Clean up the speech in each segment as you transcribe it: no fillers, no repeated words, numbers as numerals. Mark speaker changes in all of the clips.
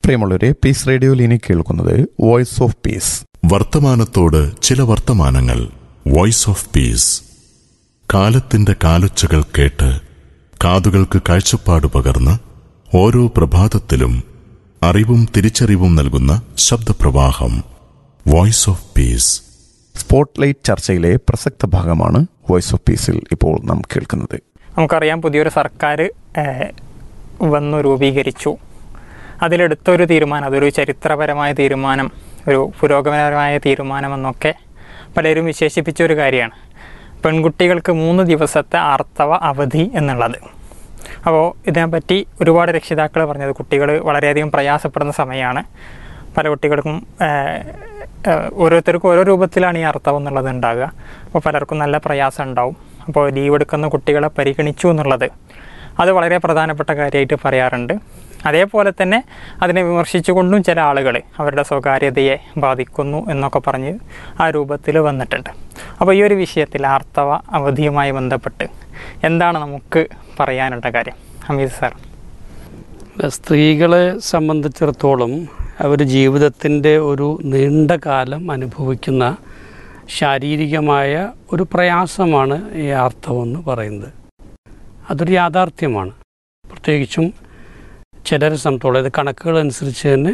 Speaker 1: പ്രിയമുള്ളവരെ, പീസ് റേഡിയോയിൽ ഇനി കേൾക്കുന്നത് വോയിസ് ഓഫ് പീസ്.
Speaker 2: വർത്തമാനത്തോട് ചില വർത്തമാനങ്ങൾ. Voice of peace. കാലത്തിന്റെ കാലൊച്ചകൾ കേട്ട് കാതുകൾക്ക് കാഴ്ചപ്പാട് പകർന്ന് ഓരോ പ്രഭാതത്തിലും അറിവും തിരിച്ചറിവും നൽകുന്ന ശബ്ദപ്രവാഹം. Voice of peace.
Speaker 1: സ്പോട്ട്ലൈറ്റ് ചർച്ചയിലെ പ്രസക്ത ഭാഗമാണ് വോയിസ് ഓഫ് പീസിൽ ഇപ്പോൾ നാം കേൾക്കുന്നത്.
Speaker 3: നമുക്കറിയാം, പുതിയൊരു സർക്കാർ വന്നു രൂപീകരിച്ചു. അതിലെടുത്തൊരു തീരുമാനം, അതൊരു ചരിത്രപരമായ തീരുമാനം, ഒരു പുരോഗമനപരമായ തീരുമാനമെന്നൊക്കെ പലരും വിശേഷിപ്പിച്ച ഒരു കാര്യമാണ് പെൺകുട്ടികൾക്ക് 3 ദിവസത്തെ ആർത്തവ അവധി എന്നുള്ളത്. അപ്പോൾ ഇതിനെപ്പറ്റി ഒരുപാട് രക്ഷിതാക്കൾ പറഞ്ഞത് കുട്ടികൾ വളരെയധികം പ്രയാസപ്പെടുന്ന സമയമാണ്. പല കുട്ടികൾക്കും ഓരോരുത്തർക്കും ഓരോ രൂപത്തിലാണ് ഈ ആർത്തവം എന്നുള്ളത് ഉണ്ടാകുക. അപ്പോൾ പലർക്കും നല്ല പ്രയാസം ഉണ്ടാവും. അപ്പോൾ ലീവ് എടുക്കുന്ന കുട്ടികളെ പരിഗണിച്ചു എന്നുള്ളത് അത് വളരെ പ്രധാനപ്പെട്ട കാര്യമായിട്ട് പറയാറുണ്ട്. അതേപോലെ തന്നെ അതിനെ വിമർശിച്ചുകൊണ്ടും ചില ആളുകൾ അവരുടെ സ്വകാര്യതയെ ബാധിക്കുന്നു എന്നൊക്കെ പറഞ്ഞ് ആ രൂപത്തിൽ വന്നിട്ടുണ്ട്. അപ്പോൾ ഈ ഒരു വിഷയത്തിൽ ആർത്തവ അവധിയുമായി ബന്ധപ്പെട്ട് എന്താണ് നമുക്ക് പറയാനുള്ള കാര്യം? ഹമീദ് സാർ.
Speaker 4: സ്ത്രീകളെ സംബന്ധിച്ചിടത്തോളം അവർ ജീവിതത്തിൻ്റെ ഒരു നീണ്ട കാലം അനുഭവിക്കുന്ന ശാരീരികമായ ഒരു പ്രയാസമാണ് ഈ ആർത്തവം എന്ന് പറയുന്നത്. അതൊരു യാഥാർത്ഥ്യമാണ്. പ്രത്യേകിച്ചും ചിലരെ സംബന്ധിച്ചോളം ഇത് കണക്കുകൾ അനുസരിച്ച് തന്നെ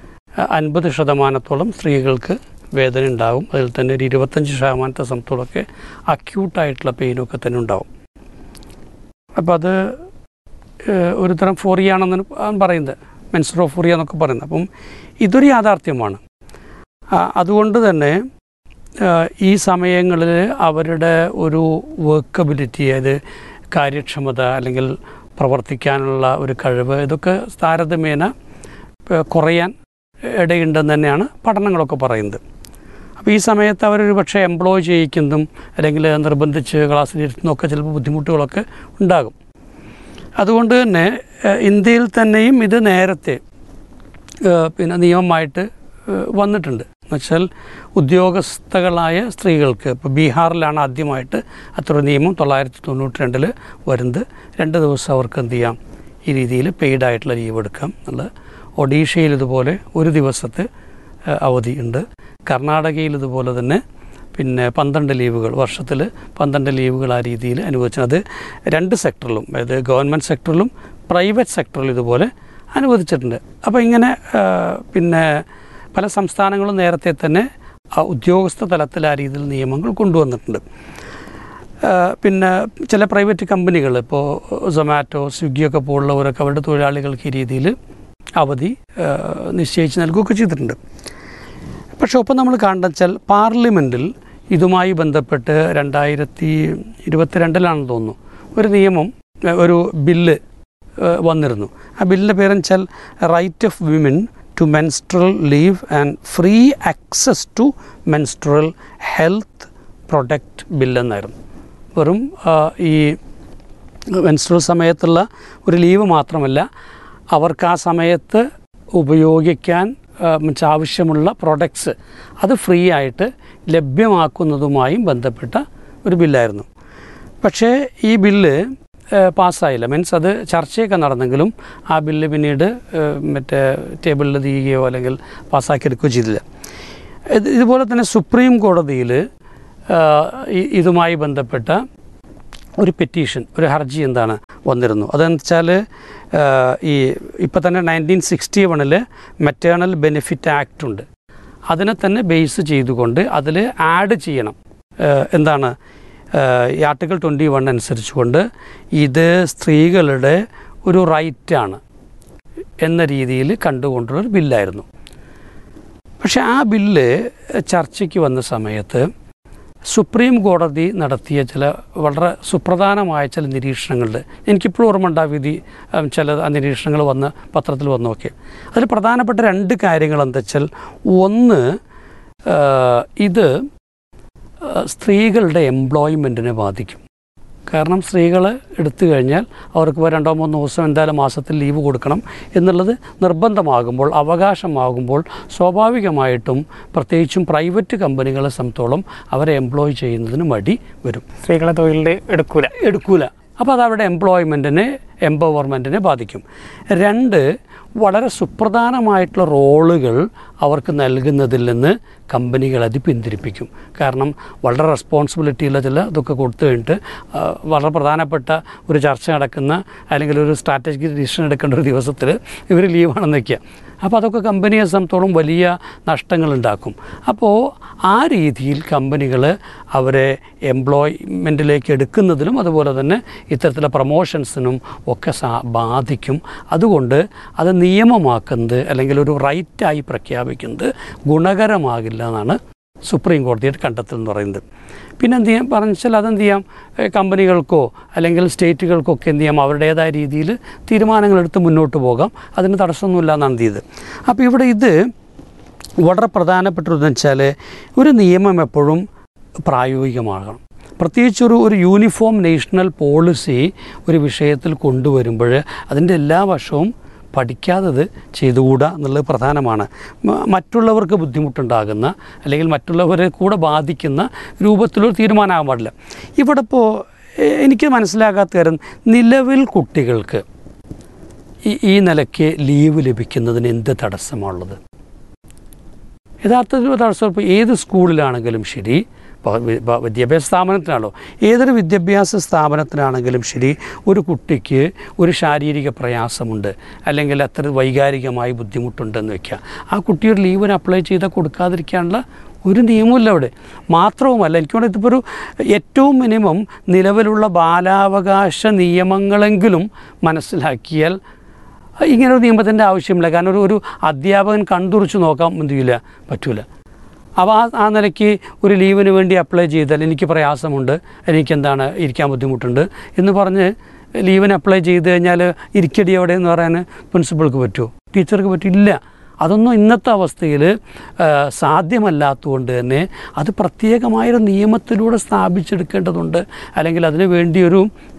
Speaker 4: 50% സ്ത്രീകൾക്ക് വേദന ഉണ്ടാകും. അതിൽ തന്നെ ഒരു 25% സംബന്ധിച്ചോളമൊക്കെ അക്യൂട്ടായിട്ടുള്ള പെയിനൊക്കെ തന്നെ ഉണ്ടാവും. അപ്പോൾ അത് ഒരു തരം ഫോറിയാണെന്നാണ് പറയുന്നത്, മെൻസ്ട്രോഫോറിയ എന്നൊക്കെ പറയുന്നത്. അപ്പം ഇതൊരു യാഥാർത്ഥ്യമാണ്. അതുകൊണ്ട് തന്നെ ഈ സമയങ്ങളിൽ അവരുടെ ഒരു വർക്കബിലിറ്റി, അതായത് കാര്യക്ഷമത അല്ലെങ്കിൽ പ്രവർത്തിക്കാനുള്ള ഒരു കഴിവ്, ഇതൊക്കെ താരതമ്യേന കുറയാൻ ഇടയുണ്ടെന്ന് തന്നെയാണ് പഠനങ്ങളൊക്കെ പറയുന്നത്. അപ്പോൾ ഈ സമയത്ത് അവരൊരു പക്ഷേ എംപ്ലോയ് ചെയ്യിക്കുന്നതും അല്ലെങ്കിൽ നിർബന്ധിച്ച് ക്ലാസ്സിലിരുത്തുന്നതൊക്കെ ചിലപ്പോൾ ബുദ്ധിമുട്ടുകളൊക്കെ ഉണ്ടാകും. അതുകൊണ്ട് തന്നെ ഇന്ത്യയിൽ തന്നെയും ഇത് നേരത്തെ നിയമമായിട്ട് വന്നിട്ടുണ്ട്. എന്നുവെച്ചാൽ ഉദ്യോഗസ്ഥകളായ സ്ത്രീകൾക്ക് ഇപ്പോൾ ബീഹാറിലാണ് ആദ്യമായിട്ട് അത്ര നിയമം 1992 വരുന്നത്. 2 ദിവസം അവർക്ക് എന്ത് ചെയ്യാം, ഈ രീതിയിൽ പെയ്ഡായിട്ടുള്ള ലീവ് എടുക്കാം എന്നുള്ളത്. ഒഡീഷയിൽ ഇതുപോലെ 1 ദിവസത്തെ അവധി ഉണ്ട്. കർണാടകയിൽ ഇതുപോലെ തന്നെ 12 ലീവുകൾ, വർഷത്തിൽ 12 ലീവുകൾ ആ രീതിയിൽ അനുവദിച്ചത്. അത് 2 സെക്ടറിലും, അതായത് ഗവൺമെൻറ് സെക്ടറിലും പ്രൈവറ്റ് സെക്ടറിലും ഇതുപോലെ അനുവദിച്ചിട്ടുണ്ട്. അപ്പോൾ ഇങ്ങനെ പല സംസ്ഥാനങ്ങളും നേരത്തെ തന്നെ ഉദ്യോഗസ്ഥ തലത്തിൽ ആ രീതിയിൽ നിയമങ്ങൾ കൊണ്ടുവന്നിട്ടുണ്ട്. ചില പ്രൈവറ്റ് കമ്പനികൾ, ഇപ്പോൾ സൊമാറ്റോ, സ്വിഗ്ഗിയൊക്കെ പോലുള്ളവരൊക്കെ അവരുടെ തൊഴിലാളികൾക്ക് ഈ രീതിയിൽ അവധി നിശ്ചയിച്ച് നൽകുകയൊക്കെ ചെയ്തിട്ടുണ്ട്. പക്ഷേ ഒപ്പം നമ്മൾ കാണുന്നത് പാർലമെൻറ്റിൽ ഇതുമായി ബന്ധപ്പെട്ട് 2022 തോന്നുന്നു ഒരു നിയമം, ഒരു ബില്ല് വന്നിരുന്നു. ആ ബില്ലിൻ്റെ പേരെന്ന് വെച്ചാൽ right of women to menstrual leave and free access to menstrual health protect bill എന്നായിരുന്നു. വെറും ഈ മെൻസ്ട്രൽ സമയത്തുള്ള ഒരു ലീവ് മാത്രമല്ല, അവർക്ക് ആ സമയത്ത് ഉപയോഗിക്കാൻ ആവശ്യമുള്ള പ്രൊഡക്ട്സ് അത് ഫ്രീ ആയിട്ട് ലഭ്യമാക്കുന്നതുമായും ബന്ധപ്പെട്ട ഒരു ബില്ലായിരുന്നു. പക്ഷേ ഈ ബില്ല് പാസ്സായില്ല. മീൻസ് അത് ചർച്ചയൊക്കെ നടന്നെങ്കിലും ആ ബില്ല് പിന്നീട് ടേബിളിൽ തീയുകയോ അല്ലെങ്കിൽ പാസ്സാക്കിയെടുക്കുകയോ ചെയ്തില്ല. ഇതുപോലെ തന്നെ സുപ്രീം കോടതിയിൽ ഇതുമായി ബന്ധപ്പെട്ട ഒരു പെറ്റീഷൻ, ഒരു ഹർജി വന്നിരുന്നു. അതെന്ന് വെച്ചാൽ ഇപ്പം തന്നെ 1961 മെറ്റേണൽ ബെനിഫിറ്റ് ആക്ട് ഉണ്ട്. അതിനെ തന്നെ ബേസ് ചെയ്തുകൊണ്ട് അതിൽ ആഡ് ചെയ്യണം ഈ ആർട്ടിക്കിൾ 21 അനുസരിച്ചുകൊണ്ട് ഇത് സ്ത്രീകളുടെ ഒരു റൈറ്റാണ് എന്ന രീതിയിൽ കണ്ടുകൊണ്ടുള്ളൊരു ബില്ലായിരുന്നു. പക്ഷേ ആ ബില്ല് ചർച്ചയ്ക്ക് വന്ന സമയത്ത് സുപ്രീം കോടതി നടത്തിയ ചില വളരെ സുപ്രധാനമായ ചില നിരീക്ഷണങ്ങളുണ്ട്. എനിക്കിപ്പോഴും ഓർമ്മ ഉണ്ടാവിധി ചില നിരീക്ഷണങ്ങൾ പത്രത്തിൽ വന്നൊക്കെ. അതിൽ പ്രധാനപ്പെട്ട 2 കാര്യങ്ങൾ എന്താ വെച്ചാൽ, ഒന്ന്, ഇത് സ്ത്രീകളുടെ എംപ്ലോയ്മെൻറ്റിനെ ബാധിക്കും. കാരണം സ്ത്രീകൾ എടുത്തു കഴിഞ്ഞാൽ അവർക്ക് 2-3 ദിവസം എന്തായാലും മാസത്തിൽ ലീവ് കൊടുക്കണം എന്നുള്ളത് നിർബന്ധമാകുമ്പോൾ, അവകാശമാകുമ്പോൾ സ്വാഭാവികമായിട്ടും പ്രത്യേകിച്ചും പ്രൈവറ്റ് കമ്പനികളെ സംബന്ധിച്ചോളം അവരെ എംപ്ലോയ് ചെയ്യുന്നതിന് മടി വരും.
Speaker 3: സ്ത്രീകളെ തൊഴിലിൽ എടുക്കൂല.
Speaker 4: അപ്പോൾ അത് അവരുടെ എംപ്ലോയ്മെൻറ്റിനെ എംപവർമെൻറ്റിനെ ബാധിക്കും. 2, വളരെ സുപ്രധാനമായിട്ടുള്ള റോളുകൾ അവർക്ക് നൽകുന്നതിൽ നിന്ന് കമ്പനികൾ അത് പിന്തിരിപ്പിക്കും. കാരണം വളരെ റെസ്പോൺസിബിലിറ്റിയുള്ള ചില ഇതൊക്കെ കൊടുത്തു കഴിഞ്ഞിട്ട് വളരെ പ്രധാനപ്പെട്ട ഒരു ചർച്ച നടക്കുന്ന അല്ലെങ്കിൽ ഒരു സ്ട്രാറ്റജിക് ഡിസിഷൻ എടുക്കേണ്ട ഒരു ദിവസത്തിൽ ഇവർ ലീവാണെന്ന് വയ്ക്കുക. അപ്പോൾ അതൊക്കെ കമ്പനിയെ സംബന്ധിച്ചോളം വലിയ നഷ്ടങ്ങളുണ്ടാക്കും. അപ്പോൾ ആ രീതിയിൽ കമ്പനികൾ അവരെ എംപ്ലോയ്മെൻറ്റിലേക്ക് എടുക്കുന്നതിനും അതുപോലെ തന്നെ ഇത്തരത്തിലുള്ള പ്രൊമോഷൻസിനും ഒക്കെ ബാധിക്കും. അതുകൊണ്ട് അത് നിയമമാക്കുന്നത് അല്ലെങ്കിൽ ഒരു റൈറ്റായി പ്രഖ്യാപിക്കുന്നത് ഗുണകരമാകില്ല എന്നാണ് സുപ്രീം കോടതിയുടെ കണ്ടെത്തൽ എന്ന് പറയുന്നത്. പിന്നെ എന്ത് ചെയ്യാം പറഞ്ഞാൽ അതെന്ത് ചെയ്യാം, കമ്പനികൾക്കോ അല്ലെങ്കിൽ സ്റ്റേറ്റുകൾക്കൊക്കെ എന്ത് ചെയ്യാം അവരുടേതായ രീതിയിൽ തീരുമാനങ്ങളെടുത്ത് മുന്നോട്ട് പോകാം. അതിന് തടസ്സമൊന്നുമില്ല എന്നാണ് ഇത്. അപ്പോൾ ഇവിടെ ഇത് വളരെ പ്രധാനപ്പെട്ടതെന്ന് വെച്ചാൽ ഒരു നിയമം എപ്പോഴും പ്രായോഗികമാകണം. പ്രത്യേകിച്ച് ഒരു യൂണിഫോം നേഷണൽ പോളിസി ഒരു വിഷയത്തിൽ കൊണ്ടുവരുമ്പോൾ അതിൻ്റെ എല്ലാ വശവും പഠിക്കാത്തത് ചെയ്തുകൂടാ എന്നുള്ളത് പ്രധാനമാണ്. മറ്റുള്ളവർക്ക് ബുദ്ധിമുട്ടുണ്ടാകുന്ന അല്ലെങ്കിൽ മറ്റുള്ളവരെ കൂടെ ബാധിക്കുന്ന രൂപത്തിലൊരു തീരുമാനമാകാൻ പാടില്ല. ഇവിടെ ഇപ്പോൾ എനിക്ക് മനസ്സിലാകാത്ത കാര്യം, നിലവിൽ കുട്ടികൾക്ക് ഈ നിലയ്ക്ക് ലീവ് ലഭിക്കുന്നതിന് എന്ത് തടസ്സമാണുള്ളത്? യഥാർത്ഥത്തിൽ തടസ്സം ഇപ്പോൾ ഏത് സ്കൂളിലാണെങ്കിലും ശരി, വിദ്യാഭ്യാസ സ്ഥാപനത്തിനാണല്ലോ, ഏതൊരു വിദ്യാഭ്യാസ സ്ഥാപനത്തിനാണെങ്കിലും ശരി, ഒരു കുട്ടിക്ക് ഒരു ശാരീരിക പ്രയാസമുണ്ട് അല്ലെങ്കിൽ അത്ര വൈകാരികമായി ബുദ്ധിമുട്ടുണ്ടെന്ന് വയ്ക്കുക, ആ കുട്ടിയുടെ ലീവിന് അപ്ലൈ ചെയ്താൽ കൊടുക്കാതിരിക്കാനുള്ള ഒരു നിയമമില്ല അവിടെ. മാത്രവുമല്ല, എനിക്ക് തോന്നുന്നു ഇതിപ്പോൾ ഒരു ഏറ്റവും മിനിമം നിലവിലുള്ള ബാലാവകാശ നിയമങ്ങളെങ്കിലും മനസ്സിലാക്കിയാൽ ഇങ്ങനൊരു നിയമത്തിൻ്റെ ആവശ്യമില്ല. കാരണം ഒരു അധ്യാപകൻ കണ്ടുറിച്ച് നോക്കാൻ എന്തില്ല പറ്റൂല. അപ്പോൾ ആ നിലയ്ക്ക് ഒരു ലീവിന് വേണ്ടി അപ്ലൈ ചെയ്താൽ എനിക്ക് പ്രയാസമുണ്ട്, എനിക്കെന്താണ് ഇരിക്കാൻ ബുദ്ധിമുട്ടുണ്ട് എന്ന് പറഞ്ഞ് ലീവിന് അപ്ലൈ ചെയ്ത് കഴിഞ്ഞാൽ ഇരിക്കടി എവിടെ എന്ന് പറയാൻ പ്രിൻസിപ്പൾക്ക് പറ്റുമോ, ടീച്ചർക്ക് പറ്റില്ല. അതൊന്നും ഇന്നത്തെ അവസ്ഥയിൽ സാധ്യമല്ലാത്തതുകൊണ്ട് തന്നെ അത് പ്രത്യേകമായൊരു നിയമത്തിലൂടെ സ്ഥാപിച്ചെടുക്കേണ്ടതുണ്ട്. അല്ലെങ്കിൽ അതിനു വേണ്ടിയൊരു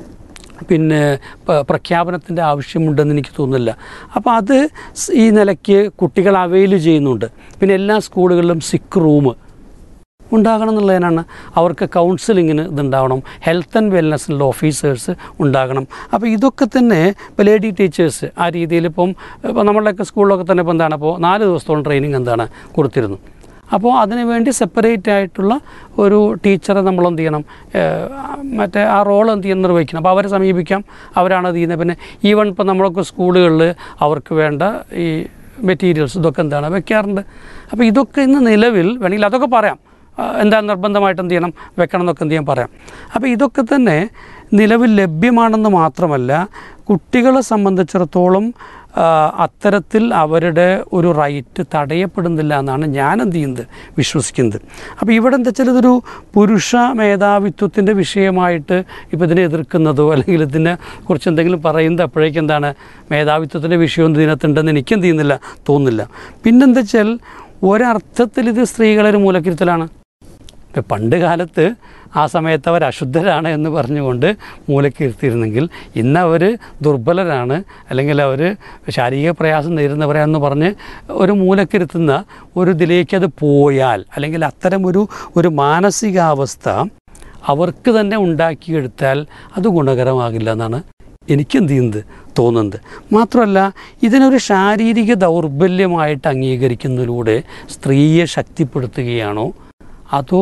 Speaker 4: പ്രഖ്യാപനത്തിൻ്റെ ആവശ്യമുണ്ടെന്ന് എനിക്ക് തോന്നുന്നില്ല. അപ്പോൾ അത് ഈ നിലയ്ക്ക് കുട്ടികൾ അവെയിൽ ചെയ്യുന്നുണ്ട്. പിന്നെ എല്ലാ സ്കൂളുകളിലും സിക്ക് റൂം ഉണ്ടാകണം എന്നുള്ളതിനാണ്. അവർക്ക് കൗൺസിലിങ്ങിന് ഇതുണ്ടാവണം, ഹെൽത്ത് ആൻഡ് വെൽനെസ്സിനുള്ള ഓഫീസേഴ്സ് ഉണ്ടാകണം. അപ്പോൾ ഇതൊക്കെ തന്നെ ഇപ്പോൾ ലേഡി ടീച്ചേഴ്സ് ആ രീതിയിൽ ഇപ്പം നമ്മളുടെയൊക്കെ സ്കൂളിലൊക്കെ തന്നെ ഇപ്പോൾ എന്താണ്, ഇപ്പോൾ 4 ദിവസത്തോളം ട്രെയിനിങ് എന്താണ് കൊടുത്തിരുന്നു. അപ്പോൾ അതിന് വേണ്ടി സെപ്പറേറ്റ് ആയിട്ടുള്ള ഒരു ടീച്ചറെ നമ്മൾ എന്ത് ചെയ്യണം, മറ്റേ ആ റോൾ എന്ത് ചെയ്യണം നിർവഹിക്കണം. അപ്പോൾ അവരെ സമീപിക്കാം, അവരാണ് അത് ചെയ്യുന്നത്. പിന്നെ ഈവൻ ഇപ്പോൾ നമ്മളൊക്കെ സ്കൂളുകളിൽ അവർക്ക് വേണ്ട ഈ മെറ്റീരിയൽസ് ഇതൊക്കെ എന്താണ് വെക്കാറുണ്ട്. അപ്പോൾ ഇതൊക്കെ ഇന്ന് നിലവിൽ വേണമെങ്കിൽ അതൊക്കെ പറയാം, എന്താ നിർബന്ധമായിട്ട് എന്ത് ചെയ്യണം വെക്കണം എന്നൊക്കെ എന്ത് ചെയ്യാൻ പറയാം. അപ്പോൾ ഇതൊക്കെ തന്നെ നിലവിൽ ലഭ്യമാണെന്ന് മാത്രമല്ല, കുട്ടികളെ സംബന്ധിച്ചിടത്തോളം അത്തരത്തിൽ അവരുടെ ഒരു റൈറ്റ് തടയപ്പെടുന്നില്ല എന്നാണ് ഞാൻ എന്ത് ചെയ്യുന്നത് വിശ്വസിക്കുന്നത്. അപ്പോൾ ഇവിടെ എന്താ വെച്ചാൽ ഇതൊരു പുരുഷ മേധാവിത്വത്തിൻ്റെ വിഷയമായിട്ട് ഇപ്പോൾ ഇതിനെ എതിർക്കുന്നതോ അല്ലെങ്കിൽ ഇതിനെ കുറിച്ച് എന്തെങ്കിലും പറയുന്നത് അപ്പോഴേക്കും എന്താണ് മേധാവിത്വത്തിൻ്റെ വിഷയം ഇതിനകത്തുണ്ടെന്ന് എനിക്കെന്ത് ചെയ്യുന്നില്ല തോന്നുന്നില്ല. പിന്നെന്താ വെച്ചാൽ ഒരർത്ഥത്തിൽ ഇത് സ്ത്രീകളൊരു മൂലക്കിരുത്തലാണ്. ഇപ്പം പണ്ട് കാലത്ത് ആ സമയത്ത് അവർ അശുദ്ധരാണ് എന്ന് പറഞ്ഞുകൊണ്ട് മൂലക്കിരുത്തിയിരുന്നെങ്കിൽ ഇന്ന് അവർ ദുർബലരാണ് അല്ലെങ്കിൽ അവർ ശാരീരിക പ്രയാസം നേരിടുന്നവരാണെന്ന് പറഞ്ഞ് ഒരു മൂലക്കിരുത്തുന്ന ഒരു ഇതിലേക്ക് അത് പോയാൽ അല്ലെങ്കിൽ അത്തരം ഒരു മാനസികാവസ്ഥ അവർക്ക് തന്നെ ഉണ്ടാക്കിയെടുത്താൽ അത് ഗുണകരമാകില്ല എന്നാണ് എനിക്കെന്ത് ചെയ്യുന്നത് തോന്നുന്നത്. മാത്രമല്ല, ഇതിനൊരു ശാരീരിക ദൗർബല്യമായിട്ട് അംഗീകരിക്കുന്നതിലൂടെ സ്ത്രീയെ ശക്തിപ്പെടുത്തുകയാണോ അതോ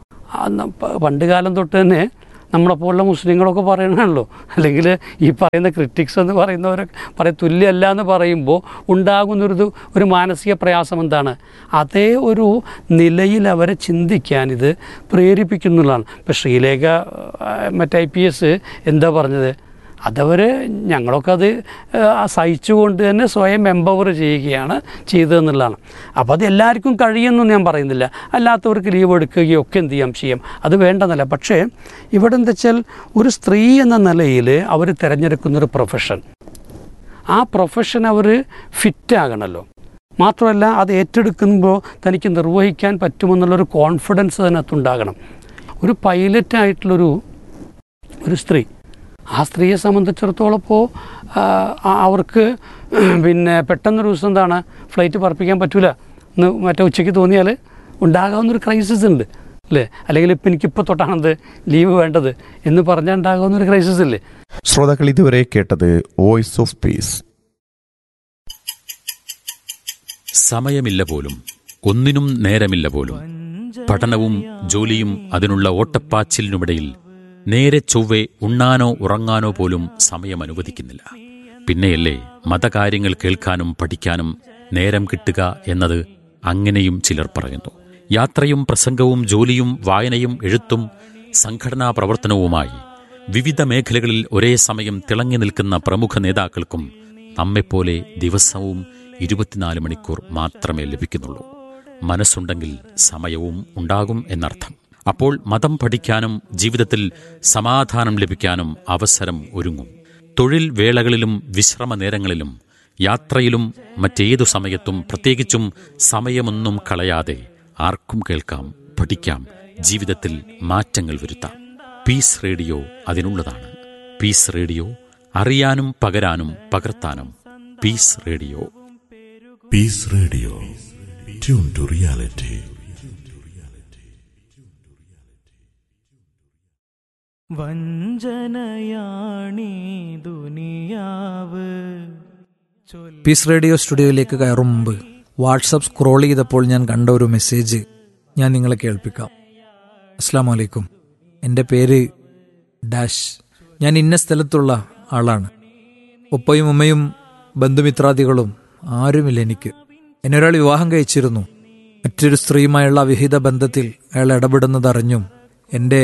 Speaker 4: പണ്ട് കാലം തൊട്ട് തന്നെ നമ്മളെപ്പോലുള്ള മുസ്ലിങ്ങളൊക്കെ പറയണമല്ലോ, അല്ലെങ്കിൽ ഈ പറയുന്ന ക്രിറ്റിക്സ് എന്ന് പറയുന്നവരൊക്കെ തുല്യമല്ല എന്ന് പറയുമ്പോൾ ഉണ്ടാകുന്നൊരു മാനസിക പ്രയാസം എന്താണ്, അതേ ഒരു നിലയിൽ അവരെ ചിന്തിക്കാൻ ഇത് പ്രേരിപ്പിക്കുന്നുള്ളതാണ്. ഇപ്പോൾ ശ്രീലേഖ മറ്റേ IPS എന്താ പറഞ്ഞത്, അതവർ ഞങ്ങളൊക്കെ അത് സഹിച്ചുകൊണ്ട് തന്നെ സ്വയം എംപവർ ചെയ്യുകയാണ് ചെയ്തതെന്നുള്ളതാണ്. അപ്പോൾ അത് എല്ലാവർക്കും കഴിയുമെന്ന് ഞാൻ പറയുന്നില്ല, അല്ലാത്തവർക്ക് ലീവ് എടുക്കുകയോ ഒക്കെ എന്ത് ചെയ്യാം, അത് വേണ്ടെന്നല്ല. പക്ഷേ ഇവിടെ എന്താ വെച്ചാൽ ഒരു സ്ത്രീ എന്ന നിലയിൽ അവർ തിരഞ്ഞെടുക്കുന്നൊരു പ്രൊഫഷൻ, ആ പ്രൊഫഷൻ അവർ ഫിറ്റാകണമല്ലോ. മാത്രമല്ല അത് ഏറ്റെടുക്കുമ്പോൾ തനിക്ക് നിർവഹിക്കാൻ പറ്റുമെന്നുള്ളൊരു കോൺഫിഡൻസ് അതിനകത്തുണ്ടാകണം. ഒരു പൈലറ്റായിട്ടുള്ളൊരു സ്ത്രീ, ആ സ്ത്രീയെ സംബന്ധിച്ചിടത്തോളം ഇപ്പോൾ അവർക്ക് പെട്ടെന്നൊരു ദിവസം എന്താണ് ഫ്ലൈറ്റ് പറപ്പിക്കാൻ പറ്റില്ല എന്ന് മറ്റേ ഉച്ചയ്ക്ക് തോന്നിയാൽ ഉണ്ടാകാവുന്നൊരു ക്രൈസിസ് ഉണ്ട്. അല്ലേ? അല്ലെങ്കിൽ ഇപ്പം എനിക്കിപ്പോൾ തൊട്ടാണത് ലീവ് വേണ്ടത് എന്ന് പറഞ്ഞാൽ ഉണ്ടാകുന്നൊരു ക്രൈസിസ് ഇല്ലേ?
Speaker 1: ശ്രോതാക്കൾ ഇതുവരെ കേട്ടത് വോയിസ് ഓഫ് പീസ്.
Speaker 5: സമയമില്ല പോലും, ഒന്നിനും നേരമില്ല പോലും. പഠനവും ജോലിയും അതിനുള്ള ഓട്ടപ്പാച്ചിലിനുമിടയിൽ നേരെ ചൊവ്വെ ഉണ്ണാനോ ഉറങ്ങാനോ പോലും സമയം അനുവദിക്കുന്നില്ല. പിന്നെയല്ലേ മതകാര്യങ്ങൾ കേൾക്കാനും പഠിക്കാനും നേരം കിട്ടുക എന്നത്. അങ്ങനെയും ചിലർ പറയുന്നു. യാത്രയും പ്രസംഗവും ജോലിയും വായനയും എഴുത്തും സംഘടനാ പ്രവർത്തനവുമായി വിവിധ മേഖലകളിൽ ഒരേ സമയം തിളങ്ങി നിൽക്കുന്ന പ്രമുഖ നേതാക്കൾക്കും നമ്മെപ്പോലെ ദിവസവും 24 മണിക്കൂർ മാത്രമേ ലഭിക്കുന്നുള്ളൂ. മനസ്സുണ്ടെങ്കിൽ സമയവും ഉണ്ടാകും എന്നർത്ഥം. അപ്പോൾ മതം പഠിക്കാനും ജീവിതത്തിൽ സമാധാനം ലഭിക്കാനും അവസരം ഒരുങ്ങും. തൊഴിൽ വേളകളിലും വിശ്രമ നേരങ്ങളിലും യാത്രയിലും മറ്റേതു സമയത്തും പ്രത്യേകിച്ചും സമയമൊന്നും കളയാതെ ആർക്കും കേൾക്കാം, പഠിക്കാം, ജീവിതത്തിൽ മാറ്റങ്ങൾ വരുത്താം. Piece radio അതിനുള്ളതാണ്. പീസ് റേഡിയോ, അറിയാനും പകരാനും പകർത്താനും. Piece radio.
Speaker 2: Piece radio, tune to reality.
Speaker 6: വഞ്ചനയാണീ ദുനിയാവ്.
Speaker 7: പീസ് റേഡിയോ സ്റ്റുഡിയോയിലേക്ക് കയറും മുമ്പ് വാട്സപ്പ് സ്ക്രോൾ ചെയ്തപ്പോൾ ഞാൻ കണ്ട ഒരു മെസ്സേജ് ഞാൻ നിങ്ങളെ കേൾപ്പിക്കാം. അസ്സലാമു അലൈക്കും, എൻ്റെ പേര് ഡാഷ്. ഞാൻ ഇന്ന സ്ഥലത്തുള്ള ആളാണ്. ഉപ്പയും ഉമ്മയും ബന്ധുമിത്രാദികളും ആരുമില്ല എനിക്ക്. എന്നെ ഒരാൾ വിവാഹം കഴിച്ചിരുന്നു. മറ്റൊരു സ്ത്രീയുമായുള്ള അവിഹിത ബന്ധത്തിൽ അയാൾ ഇടപെടുന്നതറിഞ്ഞും എൻ്റെ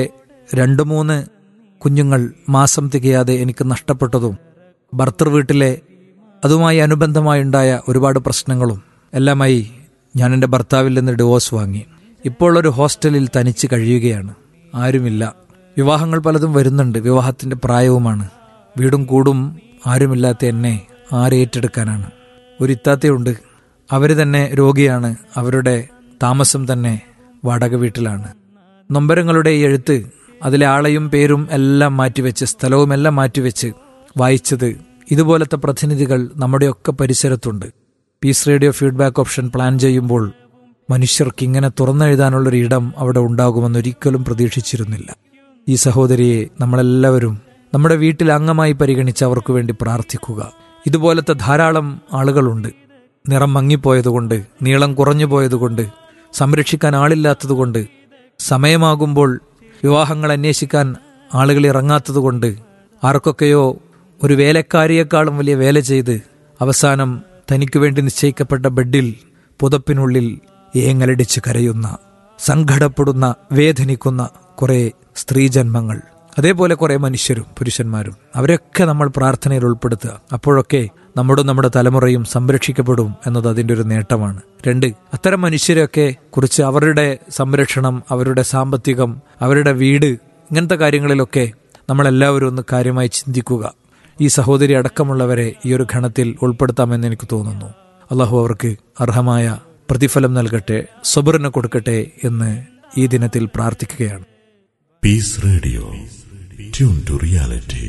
Speaker 7: 2-3 കുഞ്ഞുങ്ങൾ മാസം തികയാതെ എനിക്ക് നഷ്ടപ്പെട്ടതും ഭർത്തൃ വീട്ടിലെ അതുമായി അനുബന്ധമായുണ്ടായ ഒരുപാട് പ്രശ്നങ്ങളും എല്ലാമായി ഞാൻ എൻ്റെ ഭർത്താവിൽ നിന്ന് ഡിവോഴ്സ് വാങ്ങി. ഇപ്പോൾ ഒരു ഹോസ്റ്റലിൽ തനിച്ച് കഴിയുകയാണ്. ആരുമില്ല. വിവാഹങ്ങൾ പലതും വരുന്നുണ്ട്. വിവാഹത്തിൻ്റെ പ്രായവുമാണ്. വീടും കൂടും ആരുമില്ലാത്ത എന്നെ ആരേറ്റെടുക്കാനാണ്. ഒരു ഇത്താത്തയുണ്ട്. അവർ തന്നെ രോഗിയാണ്. അവരുടെ താമസം തന്നെ വാടക വീട്ടിലാണ്. നൊമ്പരങ്ങളുടെ ഈ എഴുത്ത്, അതിലെ ആളെയും പേരും എല്ലാം മാറ്റിവെച്ച്, സ്ഥലവും എല്ലാം മാറ്റിവെച്ച് വായിച്ചത്. ഇതുപോലത്തെ പ്രതിനിധികൾ നമ്മുടെയൊക്കെ പരിസരത്തുണ്ട്. Piece radio feedback option plan ചെയ്യുമ്പോൾ മനുഷ്യർക്ക് ഇങ്ങനെ തുറന്നെഴുതാനുള്ളൊരു ഇടം അവിടെ ഉണ്ടാകുമെന്നൊരിക്കലും പ്രതീക്ഷിച്ചിരുന്നില്ല. ഈ സഹോദരിയെ നമ്മളെല്ലാവരും നമ്മുടെ വീട്ടിൽ അംഗമായി പരിഗണിച്ച് അവർക്ക് വേണ്ടി പ്രാർത്ഥിക്കുക. ഇതുപോലത്തെ ധാരാളം ആളുകളുണ്ട്. നിറം മങ്ങിപ്പോയതുകൊണ്ട്, നീളം കുറഞ്ഞു പോയതുകൊണ്ട്, സംരക്ഷിക്കാൻ ആളില്ലാത്തതുകൊണ്ട്, സമയമാകുമ്പോൾ വിവാഹങ്ങൾ അന്വേഷിക്കാൻ ആളുകൾ ഇറങ്ങാത്തതുകൊണ്ട്, ആർക്കൊക്കെയോ ഒരു വേലക്കാരിയേക്കാളും വലിയ വേല ചെയ്ത് അവസാനം തനിക്കു വേണ്ടി നിശ്ചയിക്കപ്പെട്ട ബെഡിൽ പുതപ്പിനുള്ളിൽ ഏങ്ങലടിച്ച് കരയുന്ന, സങ്കടപ്പെടുന്ന, വേദനിക്കുന്ന കുറെ സ്ത്രീജന്മങ്ങൾ, അതേപോലെ കുറെ മനുഷ്യരും പുരുഷന്മാരും, അവരൊക്കെ നമ്മൾ പ്രാർത്ഥനയിൽ ഉൾപ്പെടുത്തുക. അപ്പോഴൊക്കെ നമ്മുടെ തലമുറയും സംരക്ഷിക്കപ്പെടും എന്നത് അതിൻ്റെ ഒരു നേട്ടമാണ്. 2, അത്തരം മനുഷ്യരെയൊക്കെ കുറിച്ച് അവരുടെ സംരക്ഷണം, അവരുടെ സാമ്പത്തികം, അവരുടെ വീട്, ഇങ്ങനത്തെ കാര്യങ്ങളിലൊക്കെ നമ്മളെല്ലാവരും ഒന്ന് കാര്യമായി ചിന്തിക്കുക. ഈ സഹോദരി അടക്കമുള്ളവരെ ഈ ഒരു ഘണത്തിൽ ഉൾപ്പെടുത്താമെന്ന് എനിക്ക് തോന്നുന്നു. അള്ളാഹു അവർക്ക് അർഹമായ പ്രതിഫലം നൽകട്ടെ, സബറിന് കൊടുക്കട്ടെ എന്ന് ഈ ദിനത്തിൽ പ്രാർത്ഥിക്കുകയാണ്.
Speaker 2: Piece radio, tune to reality.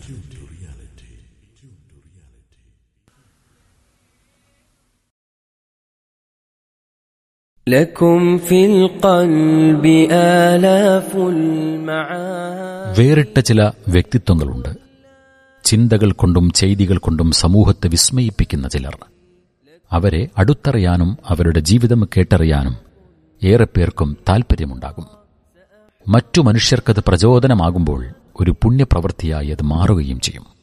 Speaker 6: لكم في القلب آلاف المعاني.
Speaker 5: വേറിട്ട ചില വ്യക്തിത്വങ്ങളുണ്ട്. ചിന്തകൾ കൊണ്ടും ചെയ്തികൾ കൊണ്ടും സമൂഹത്തെ വിസ്മയിപ്പിക്കുന്ന ചിലർ. അവരെ അടുത്തറിയാനും അവരുടെ ജീവിതം കേട്ടറിയാനും ഏറെ പേർക്കും താൽപ്പര്യമുണ്ടാകും. മറ്റു മനുഷ്യർക്കത് പ്രചോദനമാകുമ്പോൾ ഒരു പുണ്യപ്രവൃത്തിയായി അത് മാറുകയും ചെയ്യും.